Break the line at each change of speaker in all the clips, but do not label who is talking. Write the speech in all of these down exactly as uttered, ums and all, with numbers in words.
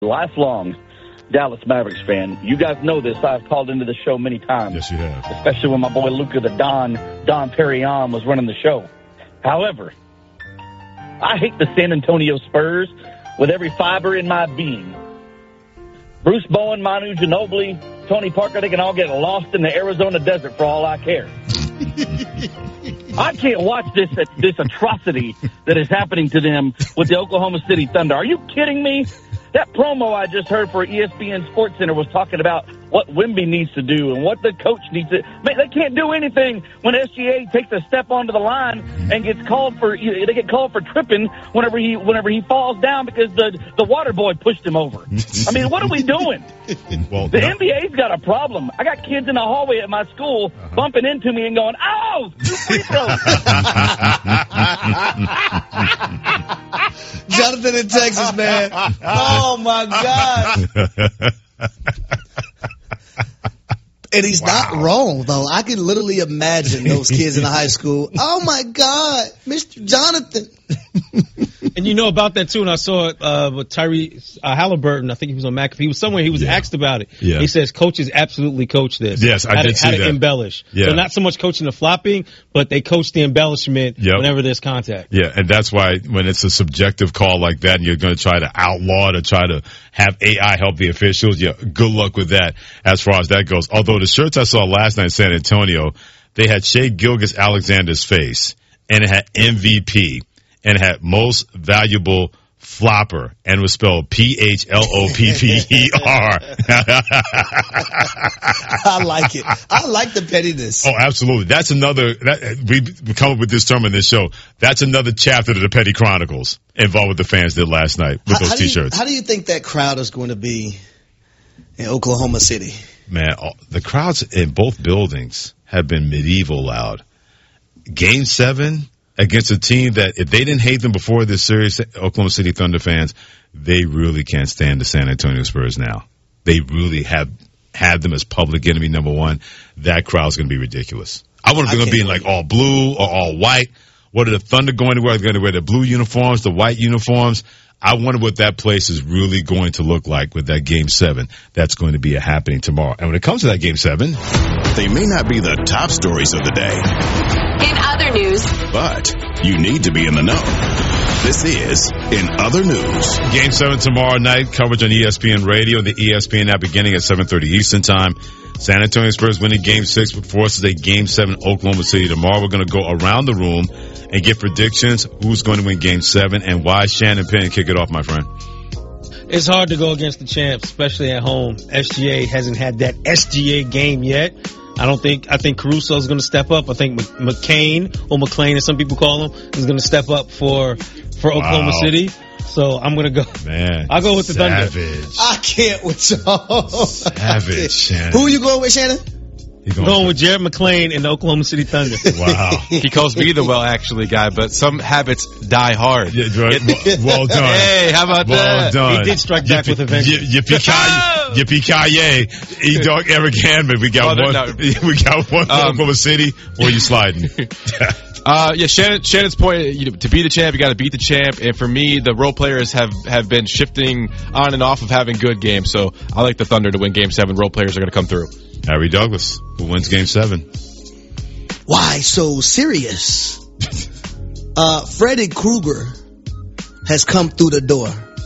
lifelong Dallas Mavericks fan. You guys know this. I've called into the show many times.
Yes, you have.
Especially when my boy Luca the Don, Don Perignon was running the show. However, I hate the San Antonio Spurs with every fiber in my being. Bruce Bowen, Manu Ginobili, Tony Parker, they can all get lost in the Arizona desert for all I care. I can't watch this this atrocity that is happening to them with the Oklahoma City Thunder. Are you kidding me? That promo I just heard for E S P N Sports Center was talking about what Wemby needs to do and what the coach needs to. Man, they can't do anything when S G A takes a step onto the line and gets called for. They get called for tripping whenever he whenever he falls down because the the water boy pushed him over. I mean, what are we doing?
Well,
the
no.
N B A's got a problem. I got kids in the hallway at my school uh-huh. bumping into me and going, "Ow, two free throws."
Jonathan in Texas, man. Oh, my God. And he's wow. not wrong, though. I can literally imagine those kids in high school. Oh, my God, Mister Jonathan.
And you know about that, too, and I saw it uh, with Tyree uh, Halliburton. I think he was on McAfee. He was somewhere. He was yeah. asked about it.
Yeah.
He says coaches absolutely coach this.
Yes, I
how
did
to,
see
how
that.
to embellish.
Yeah.
So not so much coaching the flopping, but they coach the embellishment yep. whenever there's contact.
Yeah, and that's why when it's a subjective call like that and you're going to try to outlaw it or try to have A I help the officials, yeah, good luck with that as far as that goes. Although the shirts I saw last night in San Antonio, they had Shai Gilgeous-Alexander's face, and it had M V P, and it had most valuable flopper, and it was spelled P H L O P P E R.
I like it. I like the pettiness.
Oh, absolutely. That's another, that, we come up with this term in this show. That's another chapter to the Petty Chronicles involved with the fans did last night with
how,
those
how
T-shirts.
Do you, how do you think that crowd is going to be in Oklahoma City?
Man, the crowds in both buildings have been medieval loud. Game seven against a team that if they didn't hate them before this series, Oklahoma City Thunder fans, they really can't stand the San Antonio Spurs now. They really have had them as public enemy number one. That crowd's going to be ridiculous. I wonder if they're going to be in like all blue or all white. What are the Thunder going to wear? They're going to wear the blue uniforms, the white uniforms. I wonder what that place is really going to look like with that Game seven. That's going to be a happening tomorrow. And when it comes to that Game seven,
they may not be the top stories of the day.
In other news,
but you need to be in the know. This is In Other News.
Game seven tomorrow night, coverage on E S P N Radio and the E S P N app beginning at seven thirty Eastern Time. San Antonio Spurs winning Game six, but forces a Game seven Oklahoma City tomorrow. We're going to go around the room and get predictions. Who's going to win Game seven and why? Shannon Penn, kick it off, my friend.
It's hard to go against the champs, especially at home. S G A hasn't had that S G A game yet. I don't think, I think Caruso is going to step up. I think McCain, or McClain as some people call him, is going to step up for, for Oklahoma
wow.
City. So I'm going to go.
Man.
I'll go with the
savage.
Thunder.
I can't with y'all.
Savage, Shannon.
Who are you going with, Shannon?
I'm going, going with Jared McClain and the Oklahoma City Thunder.
Wow.
He calls me the well-actually guy, but some habits die hard.
Yeah, right. well, well done.
Hey, how about
well
that?
Done.
He did strike back
Yippee,
with a vengeance.
Yippee-ki-yay. Yippee-ki-yay. E-Dog Eric Hanman. We got
oh,
one.
No.
We got one um, Oklahoma City. Where are you sliding?
Uh, yeah, Shannon, Shannon's point, you know, to be the champ, you got to beat the champ. And for me, the role players have, have been shifting on and off of having good games. So I like the Thunder to win Game seven. Role players are going to come through.
Harry Douglas, who wins Game seven.
Why so serious? uh, Freddy Krueger has come through the door.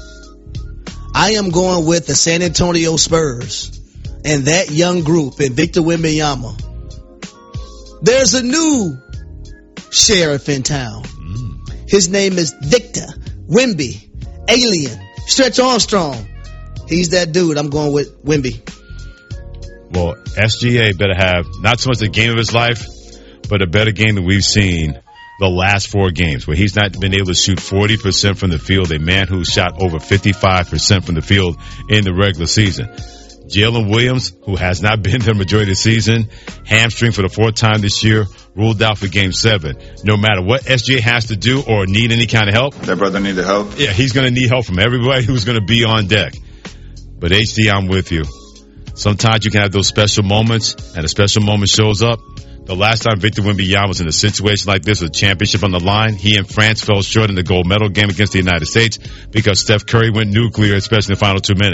I am going with the San Antonio Spurs and that young group and Victor Wembanyama. There's a new sheriff in town. Mm. His name is Victor Wemby, Alien, Stretch Armstrong. He's that dude. I'm going with Wemby.
Well, S G A better have not so much the game of his life, but a better game than we've seen the last four games, where he's not been able to shoot forty percent from the field, a man who shot over fifty-five percent from the field in the regular season. Jalen Williams, who has not been there the majority of the season, hamstring for the fourth time this year, ruled out for Game seven. No matter what S G A has to do or need any kind of help.
That brother need the help?
Yeah, he's going to need help from everybody who's going to be on deck. But H D, I'm with you. Sometimes you can have those special moments, and a special moment shows up. The last time Victor Wembanyama was in a situation like this with a championship on the line, he and France fell short in the gold medal game against the United States because Steph Curry went nuclear, especially in the final two minutes.